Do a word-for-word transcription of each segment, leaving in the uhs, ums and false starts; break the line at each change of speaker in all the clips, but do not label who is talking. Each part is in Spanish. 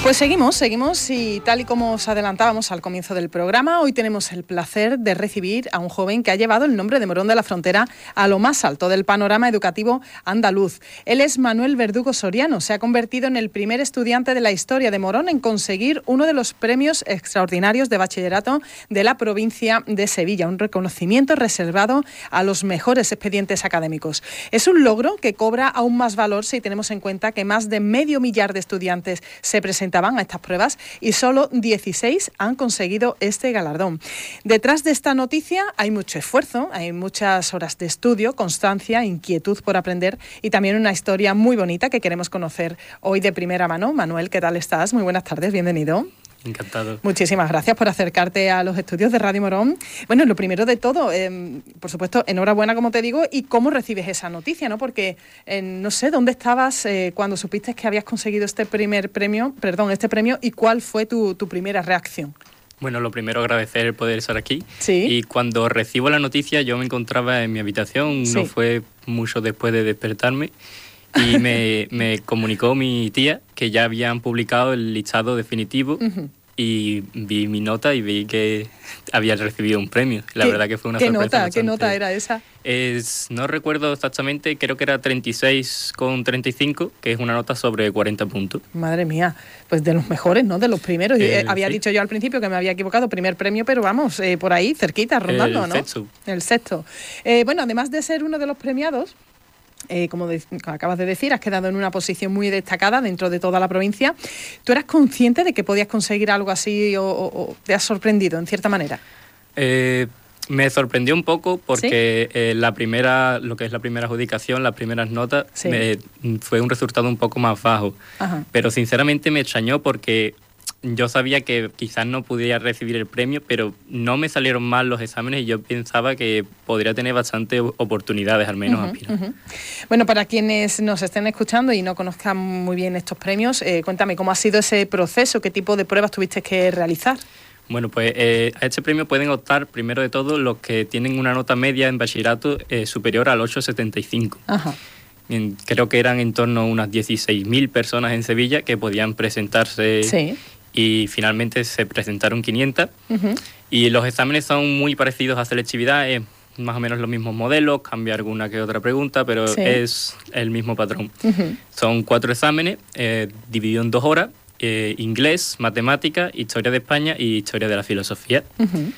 Pues seguimos, seguimos y tal y como os adelantábamos al comienzo del programa, hoy tenemos el placer de recibir a un joven que ha llevado el nombre de Morón de la Frontera a lo más alto del panorama educativo andaluz. Él es Manuel Verdugo Soriano, se ha convertido en el primer estudiante de la historia de Morón en conseguir uno de los premios extraordinarios de bachillerato de la provincia de Sevilla, un reconocimiento reservado a los mejores expedientes académicos. Es un logro que cobra aún más valor si tenemos en cuenta que más de medio millar de estudiantes se presentaban a estas pruebas y solo dieciséis han conseguido este galardón. Detrás de esta noticia hay mucho esfuerzo, hay muchas horas de estudio, constancia, inquietud por aprender y también una historia muy bonita que queremos conocer hoy de primera mano. Manuel, ¿qué tal estás? Muy buenas tardes, bienvenido.
Encantado.
Muchísimas gracias por acercarte a los estudios de Radio Morón. Bueno, lo primero de todo, eh, por supuesto, enhorabuena, como te digo, y cómo recibes esa noticia, ¿no? Porque eh, no sé dónde estabas eh, cuando supiste que habías conseguido este primer premio, perdón, este premio, y cuál fue tu, tu primera reacción.
Bueno, lo primero, agradecer el poder estar aquí.
Sí.
Y cuando recibo la noticia, yo me encontraba en mi habitación, sí. No fue mucho después de despertarme, y me, me comunicó mi tía que ya habían publicado el listado definitivo. Uh-huh. Y vi mi nota y vi que había recibido un premio. La verdad que fue una
¿Qué
sorpresa.
Nota?
Bastante.
¿Qué nota era esa?
Es, no recuerdo exactamente, creo que era treinta y seis con treinta y cinco, que es una nota sobre cuarenta puntos.
Madre mía, pues de los mejores, ¿no? De los primeros. Eh, había
sí.
dicho yo al principio que me había equivocado, primer premio, pero vamos, eh, por ahí, cerquita, rondando,
el
¿no?
Sexto.
El sexto. Eh, bueno, además de ser uno de los premiados, Eh, como, de, como acabas de decir, has quedado en una posición muy destacada dentro de toda la provincia. ¿Tú eras consciente de que podías conseguir algo así o, o, o te has sorprendido en cierta manera?
Eh, me sorprendió un poco porque
¿Sí?
eh, la primera, lo que es la primera adjudicación, las primeras notas,
sí.
me, fue un resultado un poco más bajo.
Ajá.
Pero sinceramente me extrañó porque yo sabía que quizás no pudiera recibir el premio, pero no me salieron mal los exámenes y yo pensaba que podría tener bastantes oportunidades, al menos,
uh-huh,
a aspirar.
Uh-huh. Bueno, para quienes nos estén escuchando y no conozcan muy bien estos premios, eh, cuéntame, ¿cómo ha sido ese proceso? ¿Qué tipo de pruebas tuviste que realizar?
Bueno, pues eh, a este premio pueden optar, primero de todo, los que tienen una nota media en bachillerato eh, superior al ocho coma setenta y cinco.
Ajá.
Creo que eran en torno a unas dieciséis mil personas en Sevilla que podían presentarse.
Sí.
Y finalmente se presentaron quinientas.
Uh-huh.
Y los exámenes son muy parecidos a selectividad, es más o menos los mismos modelos, cambia alguna que otra pregunta, pero
sí.
es el mismo patrón.
Uh-huh.
Son cuatro exámenes eh, divididos en dos horas, eh, inglés, matemática, historia de España y historia de la filosofía.
Uh-huh.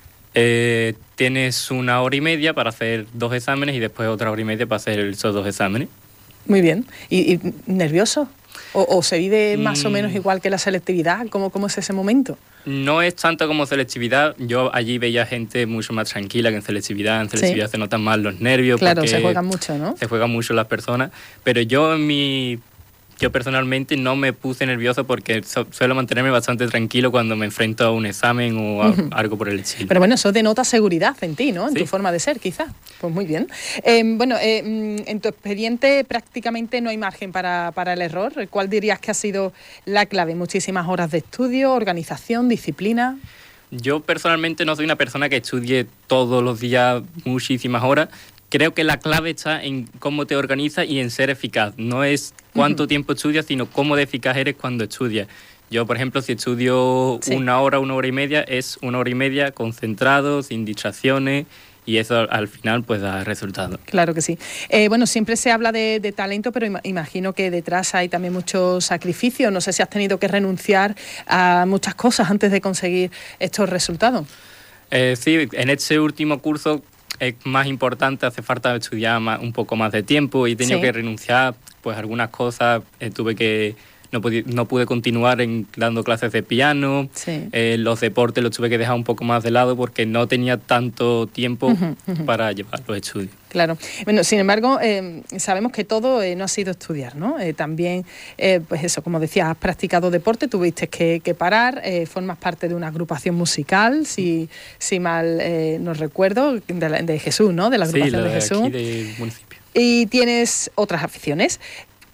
Eh, tienes una hora y media para hacer dos exámenes y después otra hora y media para hacer esos dos exámenes.
Muy bien. ¿Y, y nervioso? ¿O, ¿O se vive más mm. o menos igual que la selectividad? ¿Cómo, ¿Cómo es ese momento?
No es tanto como selectividad. Yo allí veía gente mucho más tranquila que en selectividad. En selectividad sí. se notan más los nervios.
Claro,
porque
se juegan mucho, ¿no?
Se juegan mucho las personas. Pero yo en mi... Yo personalmente no me puse nervioso porque suelo mantenerme bastante tranquilo cuando me enfrento a un examen o a uh-huh. algo por el estilo.
Pero bueno, eso denota seguridad en ti, ¿no? En
sí.
tu forma de ser, quizá. Pues muy bien. Eh, bueno, eh, en tu expediente prácticamente no hay margen para, para el error. ¿Cuál dirías que ha sido la clave? ¿Muchísimas horas de estudio, organización, disciplina?
Yo personalmente no soy una persona que estudie todos los días muchísimas horas. Creo que la clave está en cómo te organizas y en ser eficaz. No es cuánto uh-huh. tiempo estudias, sino cómo de eficaz eres cuando estudias. Yo, por ejemplo, si estudio sí. una hora, una hora y media, es una hora y media concentrado, sin distracciones, y eso al final pues da resultado.
Claro que sí. Eh, bueno, siempre se habla de, de talento, pero imagino que detrás hay también mucho sacrificio. No sé si has tenido que renunciar a muchas cosas antes de conseguir estos resultados.
Eh, sí, en este último curso es más importante, hace falta estudiar más, un poco más de tiempo y he tenido sí. que renunciar pues a algunas cosas, eh, tuve que no pude, no pude continuar en, dando clases de piano,
sí.
eh, los deportes los tuve que dejar un poco más de lado porque no tenía tanto tiempo uh-huh, uh-huh. para llevar los estudios.
Claro. Bueno, sin embargo, eh, sabemos que todo eh, no ha sido estudiar, ¿no? Eh, también, eh, pues eso, como decías, has practicado deporte, tuviste que, que parar, eh, formas parte de una agrupación musical, si, si mal eh, no recuerdo, de, la, de Jesús, ¿no? De la agrupación
sí, la
de Jesús.
Aquí del municipio.
Y tienes otras aficiones.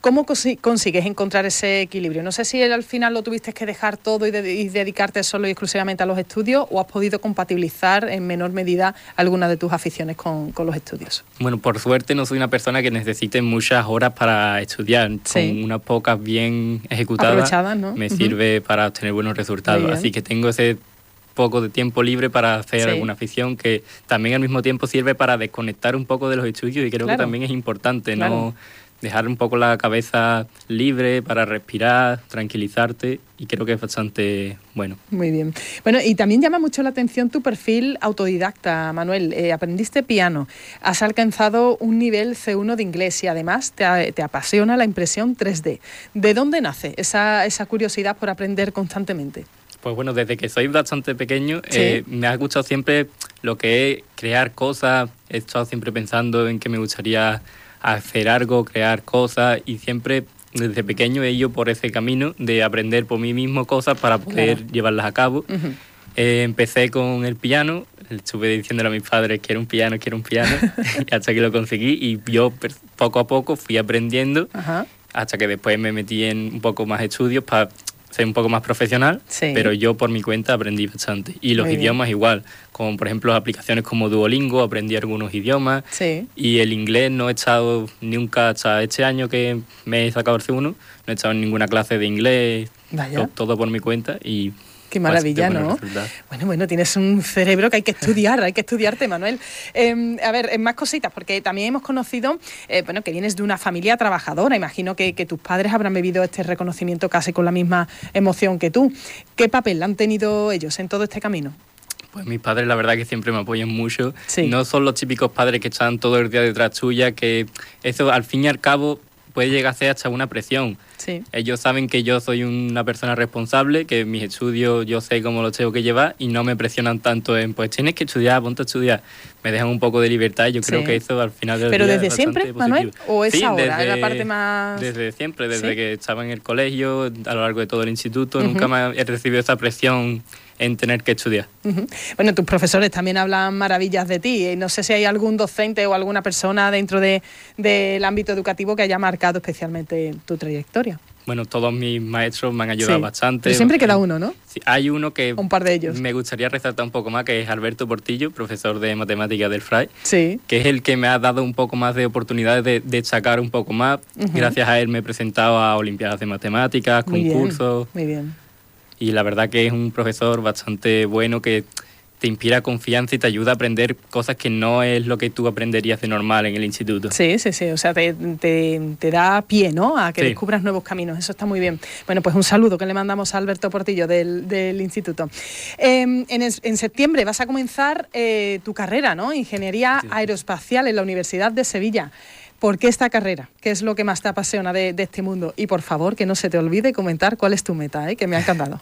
¿Cómo consi- consigues encontrar ese equilibrio? No sé si al final lo tuviste que dejar todo y, de- y dedicarte solo y exclusivamente a los estudios, o has podido compatibilizar en menor medida alguna de tus aficiones con, con los estudios.
Bueno, por suerte no soy una persona que necesite muchas horas para estudiar.
Sí.
Con unas pocas bien ejecutadas
Aprovechadas, ¿no?
me
Uh-huh.
sirve para obtener buenos resultados. Así que tengo ese poco de tiempo libre para hacer
sí.
alguna afición que también al mismo tiempo sirve para desconectar un poco de los estudios, y creo
claro.
que también es importante,
claro.
¿no? Dejar un poco la cabeza libre para respirar, tranquilizarte, y creo que es bastante bueno.
Muy bien. Bueno, y también llama mucho la atención tu perfil autodidacta, Manuel. Eh, aprendiste piano, has alcanzado un nivel ce uno de inglés y además te, te apasiona la impresión tres D. ¿De dónde nace esa, esa curiosidad por aprender constantemente?
Pues bueno, desde que soy bastante pequeño,
¿Sí?
eh, me ha gustado siempre lo que es crear cosas. He estado siempre pensando en que me gustaría hacer algo, crear cosas, y siempre desde pequeño he ido por ese camino de aprender por mí mismo cosas para poder claro. llevarlas a cabo.
Uh-huh.
Eh, empecé con el piano, estuve diciéndole a mis padres quiero un piano, quiero un piano, hasta que lo conseguí, y yo poco a poco fui aprendiendo, uh-huh. hasta que después me metí en un poco más estudios para ser un poco más profesional, sí. pero yo por mi cuenta aprendí bastante. Y los Muy idiomas bien. igual, como por ejemplo aplicaciones como Duolingo, aprendí algunos idiomas,
sí.
y el inglés no he estado nunca, hasta este año que me he sacado el ce uno, no he estado en ninguna clase de inglés, todo, todo por mi cuenta, y...
Qué maravilla, ¿no? Bueno, bueno, tienes un cerebro que hay que estudiar, hay que estudiarte, Manuel. Eh, a ver, más cositas, porque también hemos conocido, eh, bueno, que vienes de una familia trabajadora. Imagino que, que tus padres habrán vivido este reconocimiento casi con la misma emoción que tú. ¿Qué papel han tenido ellos en todo este camino?
Pues mis padres, la verdad, que siempre me apoyan mucho.
Sí.
No son los típicos padres que están todo el día detrás tuya, que eso, al fin y al cabo, puede llegar a ser hasta una presión.
Sí.
Ellos saben que yo soy una persona responsable, que mis estudios yo sé cómo los tengo que llevar, y no me presionan tanto en, pues tienes que estudiar, ponte a estudiar. Me dejan un poco de libertad, y yo sí. creo que eso al final del
¿Pero
día
desde
es
siempre,
positivo.
Manuel? ¿O es
sí,
ahora,
desde,
es la parte más...?
Desde siempre, desde
¿Sí?
que estaba en el colegio, a lo largo de todo el instituto,
Uh-huh.
nunca me he recibido esa presión en tener que estudiar.
Uh-huh. Bueno, tus profesores también hablan maravillas de ti. No sé si hay algún docente o alguna persona dentro de, del ámbito educativo que haya marcado especialmente tu trayectoria.
Bueno, todos mis maestros me han ayudado
sí.
bastante.
Pero siempre queda uno, ¿no?
Sí, hay uno que
un par de ellos.
Me gustaría resaltar un poco más, que es Alberto Portillo, profesor de matemáticas del Fray,
sí.
que es el que me ha dado un poco más de oportunidades de, de destacar un poco más. Uh-huh. Gracias a él me he presentado a olimpiadas de matemáticas,
muy
concursos.
Bien, muy bien.
Y la verdad que es un profesor bastante bueno, que te inspira confianza y te ayuda a aprender cosas que no es lo que tú aprenderías de normal en el instituto.
Sí, sí, sí, o sea, te, te, te da pie, ¿no?, a que sí. descubras nuevos caminos, eso está muy bien. Bueno, pues un saludo que le mandamos a Alberto Portillo del, del instituto. Eh, en, en septiembre vas a comenzar eh, tu carrera, ¿no?, Ingeniería sí. Aeroespacial en la Universidad de Sevilla. ¿Por qué esta carrera? ¿Qué es lo que más te apasiona de, de este mundo? Y por favor, que no se te olvide comentar cuál es tu meta, ¿eh?, que me ha encantado.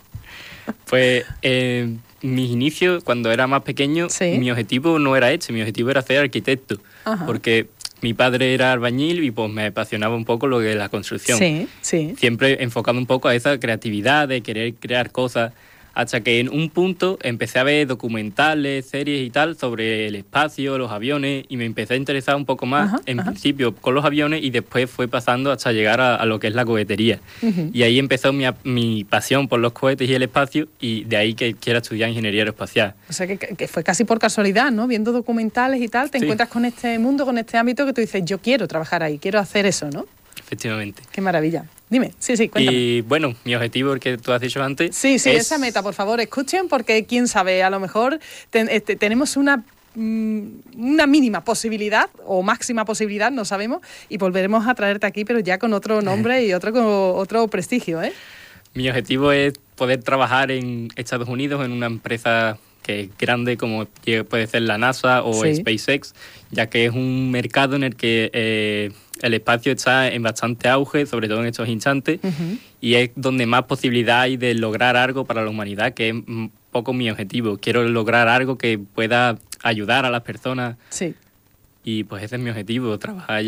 Pues eh, mis inicios, cuando era más pequeño, ¿sí? mi objetivo no era este, mi objetivo era ser arquitecto. Ajá. Porque mi padre era albañil y pues me apasionaba un poco lo que es la construcción.
Sí, sí.
Siempre enfocado un poco a esa creatividad de querer crear cosas, hasta que en un punto empecé a ver documentales, series y tal sobre el espacio, los aviones, y me empecé a interesar un poco más, ajá, en ajá. principio con los aviones, y después fue pasando hasta llegar a, a lo que es la cohetería. Uh-huh. Y ahí empezó mi, mi pasión por los cohetes y el espacio, y de ahí que quiera estudiar ingeniería aeroespacial.
O sea, que, que fue casi por casualidad, ¿no? Viendo documentales y tal, te sí. encuentras con este mundo, con este ámbito que tú dices, yo quiero trabajar ahí, quiero hacer eso, ¿no?
Efectivamente.
Qué maravilla. Dime, sí, sí, cuéntame.
Y bueno, mi objetivo, el que tú has dicho antes...
Sí, sí,
es...
esa meta, por favor, escuchen, porque quién sabe, a lo mejor ten, este, tenemos una, mm, una mínima posibilidad, o máxima posibilidad, no sabemos, y volveremos a traerte aquí, pero ya con otro nombre y otro, con otro prestigio, ¿eh?
Mi objetivo es poder trabajar en Estados Unidos en una empresa que es grande, como puede ser la NASA o sí. SpaceX, ya que es un mercado en el que eh, el espacio está en bastante auge, sobre todo en estos instantes, uh-huh. y es donde más posibilidad hay de lograr algo para la humanidad, que es un poco mi objetivo. Quiero lograr algo que pueda ayudar a las personas.
Sí.
Y pues ese es mi objetivo, trabajar allí,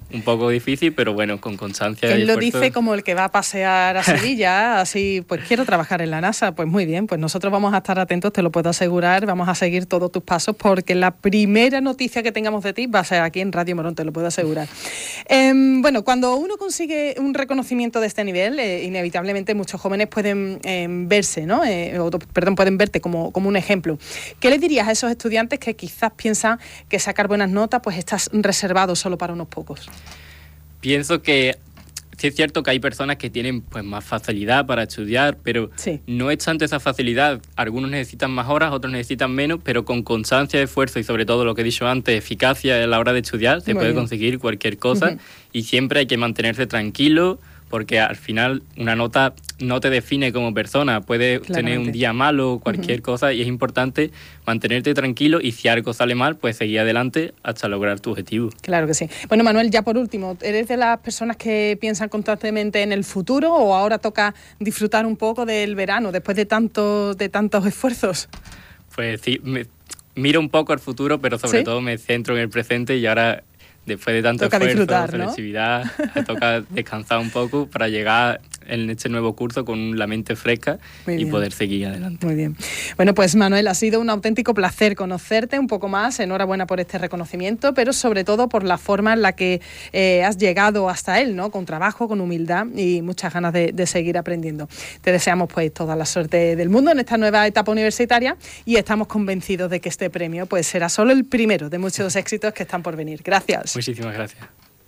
un poco difícil, pero bueno, con constancia.
Él
y
lo
esfuerzo.
dice como el que va a pasear a Sevilla, así, pues quiero trabajar en la NASA. Pues muy bien, pues nosotros vamos a estar atentos, te lo puedo asegurar, vamos a seguir todos tus pasos, porque la primera noticia que tengamos de ti va a ser aquí en Radio Morón, te lo puedo asegurar. Eh, bueno, cuando uno consigue un reconocimiento de este nivel, eh, inevitablemente muchos jóvenes pueden eh, verse, ¿no? Eh, o, perdón, pueden verte como, como un ejemplo. ¿Qué le dirías a esos estudiantes que quizás piensan que sacar buenas notas pues estás reservado solo para unos pocos?
Pienso que sí es cierto que hay personas que tienen pues más facilidad para estudiar, pero
sí.
no es tanto esa facilidad. Algunos necesitan más horas, otros necesitan menos, pero con constancia, esfuerzo y sobre todo lo que he dicho antes, eficacia a la hora de estudiar, se
Muy
puede
bien.
conseguir cualquier cosa.
Uh-huh.
Y siempre hay que mantenerse tranquilo, porque al final una nota no te define como persona. Puedes tener un día malo, cualquier uh-huh. cosa, y es importante mantenerte tranquilo, y si algo sale mal, pues seguir adelante hasta lograr tu objetivo.
Claro que sí. Bueno, Manuel, ya por último, ¿eres de las personas que piensan constantemente en el futuro o ahora toca disfrutar un poco del verano después de tantos, de tantos esfuerzos?
Pues sí, me, miro un poco al futuro, pero sobre
¿Sí?
todo me centro en el presente, y ahora, después de tanto
toca
esfuerzo,
disfrutar,
flexibilidad, ¿no? toca descansar un poco para llegar en este nuevo curso con la mente fresca
Muy
y
bien.
poder seguir adelante.
Muy bien. Bueno, pues Manuel, ha sido un auténtico placer conocerte un poco más. Enhorabuena por este reconocimiento, pero sobre todo por la forma en la que eh, has llegado hasta él, ¿no? Con trabajo, con humildad y muchas ganas de, de seguir aprendiendo. Te deseamos pues toda la suerte del mundo en esta nueva etapa universitaria, y estamos convencidos de que este premio pues será solo el primero de muchos éxitos que están por venir. Gracias.
Muchísimas gracias.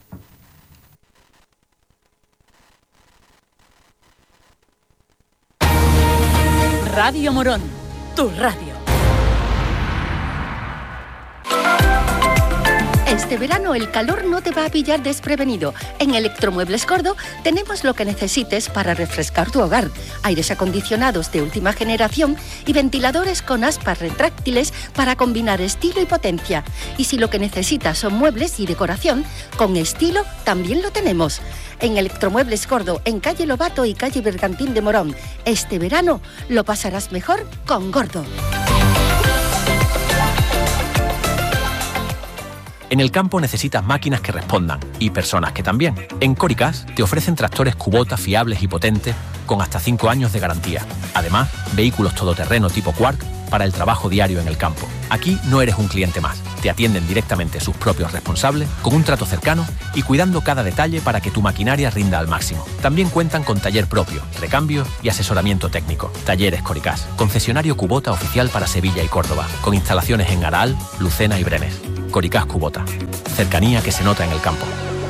Radio Morón, tu radio.
Este verano el calor no te va a pillar desprevenido. En Electromuebles Gordo tenemos lo que necesites para refrescar tu hogar. Aires acondicionados de última generación y ventiladores con aspas retráctiles para combinar estilo y potencia. Y si lo que necesitas son muebles y decoración, con estilo también lo tenemos. En Electromuebles Gordo, en calle Lobato y calle Bergantín de Morón. Este verano lo pasarás mejor con Gordo.
En el campo necesitas máquinas que respondan y personas que también. En Coricas te ofrecen tractores Kubota fiables y potentes con hasta cinco años de garantía. Además, vehículos todoterreno tipo Quark para el trabajo diario en el campo. Aquí no eres un cliente más. Te atienden directamente sus propios responsables, con un trato cercano y cuidando cada detalle para que tu maquinaria rinda al máximo. También cuentan con taller propio, recambios y asesoramiento técnico. Talleres Coricas, concesionario Kubota oficial para Sevilla y Córdoba, con instalaciones en Aral, Lucena y Brenes. Coricas Kubota. Cercanía que se nota en el campo.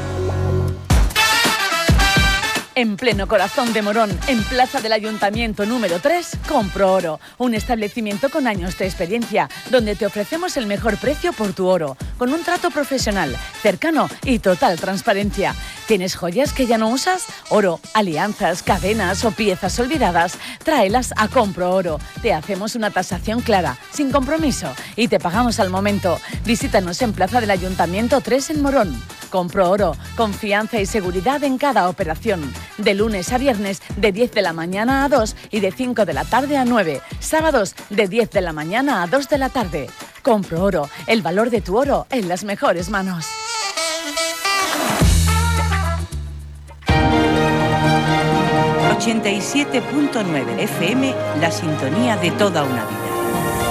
En pleno corazón de Morón, en Plaza del Ayuntamiento número tres, Compro Oro, un establecimiento con años de experiencia, donde te ofrecemos el mejor precio por tu oro, con un trato profesional, cercano y total transparencia. ¿Tienes joyas que ya no usas? Oro, alianzas, cadenas o piezas olvidadas, tráelas a Compro Oro. Te hacemos una tasación clara, sin compromiso, y te pagamos al momento. Visítanos en Plaza del Ayuntamiento tres en Morón. Compro Oro, confianza y seguridad en cada operación. De lunes a viernes, de diez de la mañana a dos y de cinco de la tarde a nueve. Sábados, de diez de la mañana a dos de la tarde. Compro Oro, el valor de tu oro en las mejores manos.
ochenta y siete punto nueve F M, la sintonía de toda una vida.